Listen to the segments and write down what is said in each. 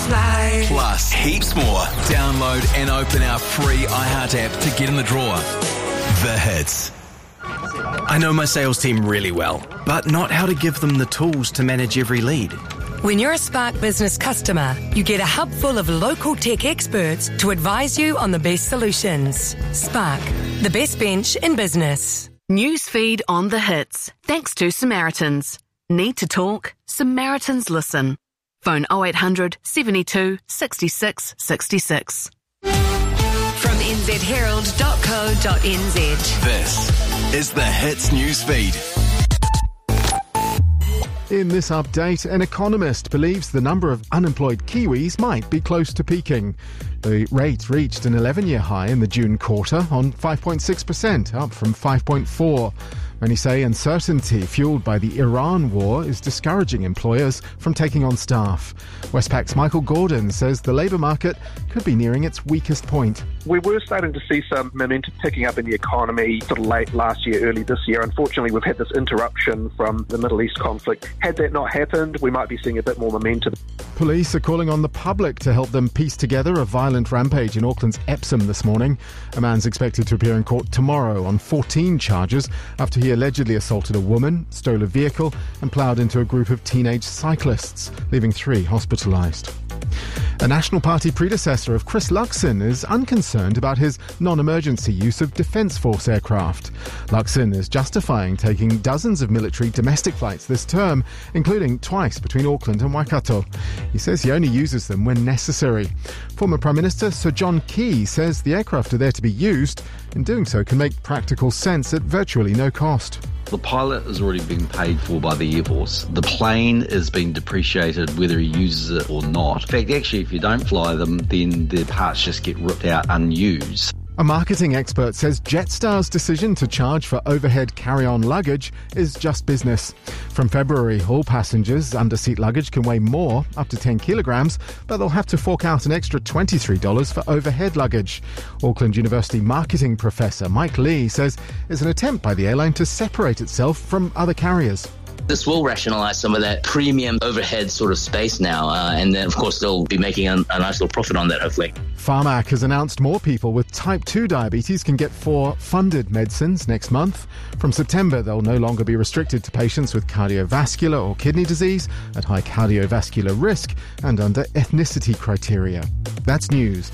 Hits Live. Plus, heaps more. Download and open our free iHeart app to get in the draw. The Hits. I know my sales team really well, but not how to give them the tools to manage every lead. When you're a Spark Business customer, you get a hub full of local tech experts to advise you on the best solutions. Spark, the best bench in business. Newsfeed on the Hits. Thanks to Samaritans. Need to talk? Samaritans listen. Phone 0800 72 66 66. From nzherald.co.nz. This is the Hits Newsfeed. In this update, an economist believes the number of unemployed Kiwis might be close to peaking. The rate reached an 11-year high in the June quarter on 5.6%, up from 5.4%. Many say uncertainty fueled by the Iran war is discouraging employers from taking on staff. Westpac's Michael Gordon says the labour market could be nearing its weakest point. We were starting to see some momentum picking up in the economy sort of late last year, early this year. Unfortunately, we've had this interruption from the Middle East conflict. Had that not happened, we might be seeing a bit more momentum. Police are calling on the public to help them piece together a violent rampage in Auckland's Epsom this morning. A man's expected to appear in court tomorrow on 14 charges after he allegedly assaulted a woman, stole a vehicle and ploughed into a group of teenage cyclists, leaving 3 hospitalised. A National Party predecessor of Chris Luxon is unconcerned about his non-emergency use of Defence Force aircraft. Luxon is justifying taking dozens of military domestic flights this term, including twice between Auckland and Waikato. He says he only uses them when necessary. Former Prime Minister Sir John Key says the aircraft are there to be used, and doing so can make practical sense at virtually no cost. The pilot has already been paid for by the Air Force. The plane is being depreciated whether he uses it or not. In fact, actually, if you don't fly them, then the parts just get ripped out unused. A marketing expert says Jetstar's decision to charge for overhead carry-on luggage is just business. From February, all passengers' under-seat luggage can weigh more, up to 10 kilograms, but they'll have to fork out an extra $23 for overhead luggage. Auckland University marketing professor Mike Lee says it's an attempt by the airline to separate itself from other carriers. This will rationalise some of that premium overhead sort of space now, and then, of course, they'll be making a nice little profit on that, hopefully. Pharmac has announced more people with type 2 diabetes can get 4 funded medicines next month. From September, they'll no longer be restricted to patients with cardiovascular or kidney disease, at high cardiovascular risk, and under ethnicity criteria. That's news.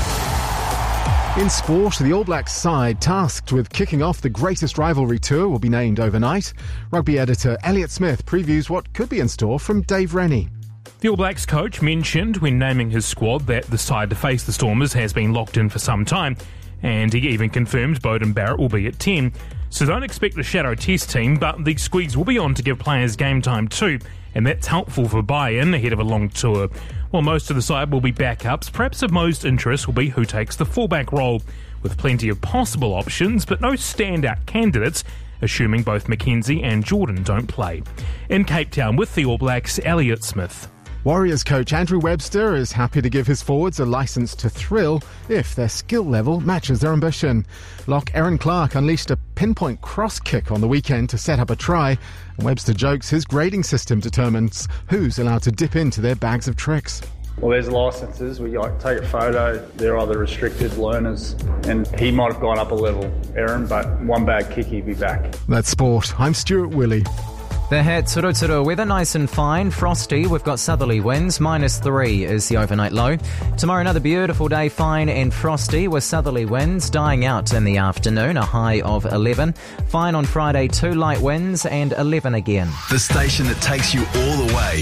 In sport, the All Blacks side tasked with kicking off the greatest rivalry tour will be named overnight. Rugby editor Elliot Smith previews what could be in store from Dave Rennie. The All Blacks coach mentioned when naming his squad that the side to face the Stormers has been locked in for some time, and he even confirmed Beauden Barrett will be at 10. So don't expect a shadow test team, but the squeaks will be on to give players game time too, and that's helpful for buy-in ahead of a long tour. While most of the side will be backups, perhaps of most interest will be who takes the fullback role, with plenty of possible options but no standout candidates, assuming both McKenzie and Jordan don't play. In Cape Town with the All Blacks, Elliot Smith. Warriors coach Andrew Webster is happy to give his forwards a licence to thrill if their skill level matches their ambition. Lock Aaron Clark unleashed a pinpoint cross kick on the weekend to set up a try, and Webster jokes his grading system determines who's allowed to dip into their bags of tricks. Well, there's licences. We take a photo. They're either restricted learners, and he might have gone up a level, Aaron, but one bad kick, he'd be back. That's sport. I'm Stuart Willey. The Hits, Rotoro weather nice and fine, frosty. We've got southerly winds, -3 is the overnight low. Tomorrow another beautiful day, fine and frosty with southerly winds dying out in the afternoon, a high of 11. Fine on Friday, 2 light winds and 11 again. The station that takes you all the way.